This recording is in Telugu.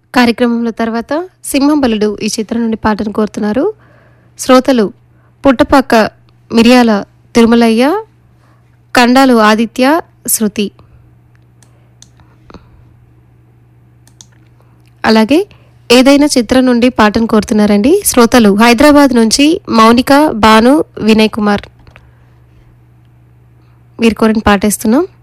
కార్యక్రమంలో తర్వాత సింహం బలుడు ఈ చిత్రం నుండి పాటను కోరుతున్నారు శ్రోతలు పుట్టపాక మిరియాల తిరుమలయ్య, కండాలు ఆదిత్య, శృతి. అలాగే ఏదైనా చిత్రం నుండి పాటను కోరుతున్నారండి శ్రోతలు హైదరాబాద్ నుంచి మౌనిక, భాను, వినయ్ కుమార్. వీరి కోరిన పాటేస్తున్నాం.